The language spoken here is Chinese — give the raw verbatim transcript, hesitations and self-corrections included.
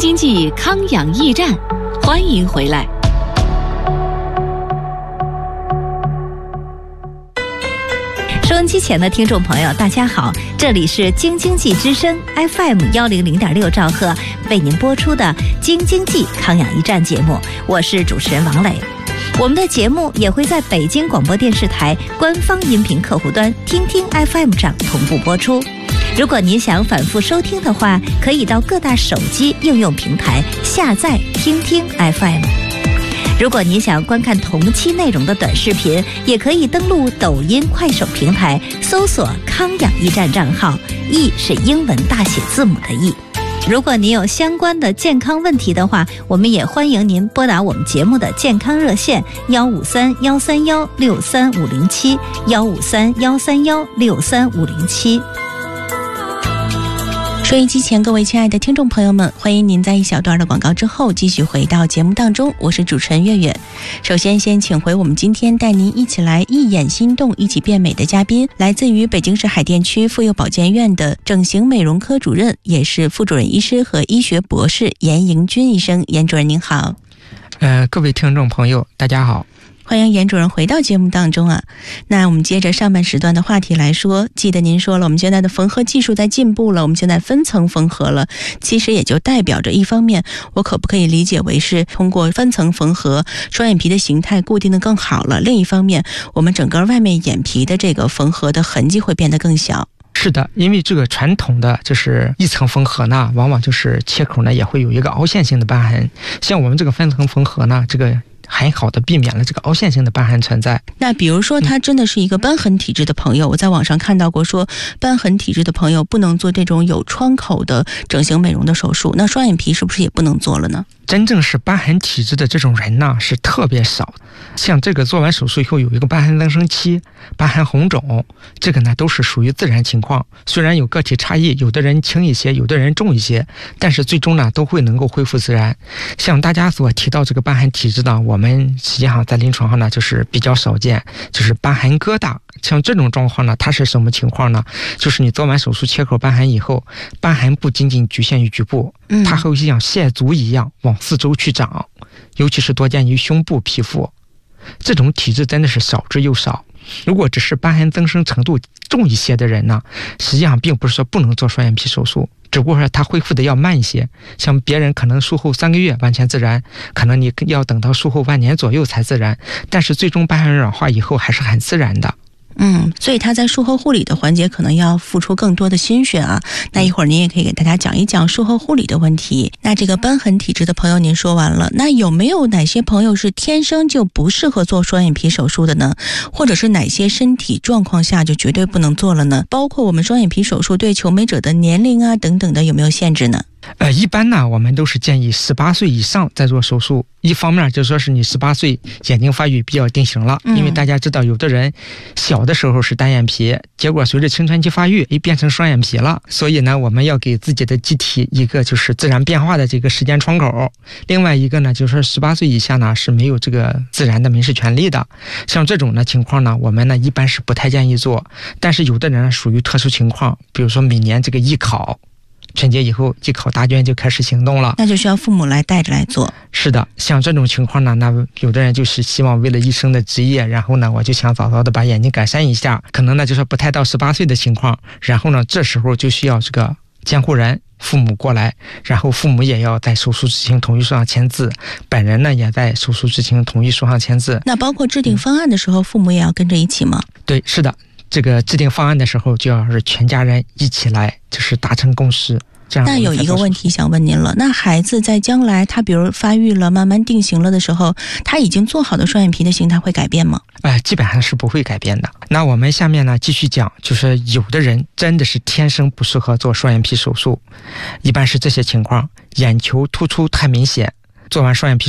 经济康养驿站，欢迎回来。收音机前的听众朋友大家好，这里是京经济之声 F M 一零零点六兆赫为您播出的京经济康养驿站节目，我是主持人王磊。我们的节目也会在北京广播电视台官方音频客户端听听 F M 上同步播出。如果您想反复收听的话，可以到各大手机应用平台下载听听 F M。如果您想观看同期内容的短视频，也可以登录抖音、快手平台，搜索康养驿站账号，驿是英文大写字母的驿。如果您有相关的健康问题的话，我们也欢迎您拨打我们节目的健康热线幺五三幺三幺六三五零七幺五三幺三幺六三五零七。 收音机前各位亲爱的听众朋友们，欢迎您在一小段的广告之后继续回到节目当中，我是主持人月月。首先先请回我们今天带您一起来一眼心动一起变美的嘉宾，来自于北京市海淀区妇幼保健院的整形美容科主任，也是副主任医师和医学博士严迎军医生。严主任您好。 呃，各位听众朋友大家好， 欢迎严主任回到节目当中啊。那我们接着上半时段的话题来说，记得您说了，我们现在的缝合技术在进步了，我们现在分层缝合了，其实也就代表着一方面，我可不可以理解为是通过分层缝合，双眼皮的形态固定的更好了，另一方面，我们整个外面眼皮的这个缝合的痕迹会变得更小。 是的，因为这个传统的就是一层缝合呢，往往就是切口呢也会有一个凹陷性的瘢痕，像我们这个分层缝合呢，这个很好的避免了这个凹陷性的瘢痕存在。 那比如说他真的是一个瘢痕体质的朋友，我在网上看到过说瘢痕体质的朋友不能做这种有窗口的整形美容的手术，那双眼皮是不是也不能做了呢？ 真正是瘢痕体质的这种人呢是特别少，像这个做完手术以后有一个瘢痕增生期、瘢痕红肿，这个呢都是属于自然情况，虽然有个体差异，有的人轻一些，有的人重一些，但是最终呢都会能够恢复自然。像大家所提到这个瘢痕体质呢，我们实际上在临床上呢就是比较少见，就是瘢痕疙瘩。像这种状况呢，它是什么情况呢？就是你做完手术切口瘢痕以后，瘢痕不仅仅局限于局部，它会像蟹足一样往四周去长，尤其是多见于胸部皮肤。这种体质真的是少之又少。如果只是瘢痕增生程度重一些的人呢，实际上并不是说不能做双眼皮手术，只不过说它恢复的要慢一些。像别人可能术后三个月完全自然，可能你要等到术后半年左右才自然，但是最终瘢痕软化以后还是很自然的。 嗯，所以他在术后护理的环节可能要付出更多的心血啊。那一会儿您也可以给大家讲一讲术后护理的问题。那这个瘢痕体质的朋友您说完了，那有没有哪些朋友是天生就不适合做双眼皮手术的呢？或者是哪些身体状况下就绝对不能做了呢？包括我们双眼皮手术对求美者的年龄啊等等的有没有限制呢？ 呃，一般呢，我们都是建议十八岁以上再做手术。一方面就说是你十八岁眼睛发育比较定型了，因为大家知道有的人小的时候是单眼皮，结果随着青春期发育也变成双眼皮了，所以呢，我们要给自己的机体一个就是自然变化的这个时间窗口。另外一个呢，就是说十八岁以下呢是没有这个自然的民事权利的。像这种的情况呢，我们呢一般是不太建议做，但是有的人属于特殊情况，比如说每年这个艺考。春节以后艺考答卷就开始行动了， 那就需要父母来带着来做。 是的，像这种情况呢，那有的人就是希望为了医生的职业，然后呢我就想早早的把眼睛改善一下，可能呢就是不太到十八岁的情况，然后呢这时候就需要这个监护人父母过来，然后父母也要在手术执行同意书上签字，本人呢也在手术执行同意书上签字。 那包括制定方案的时候、嗯、父母也要跟着一起吗？ 对，是的，这个制定方案的时候就要是全家人一起来，就是达成共识。 那有一个问题想问您了，那孩子在将来他比如发育了慢慢定型了的时候，他已经做好的双眼皮的形态会改变吗？ 呃，基本上是不会改变的。那我们下面呢继续讲，就是有的人真的是天生不适合做双眼皮手术，一般是这些情况：眼球突出太明显，做完双眼皮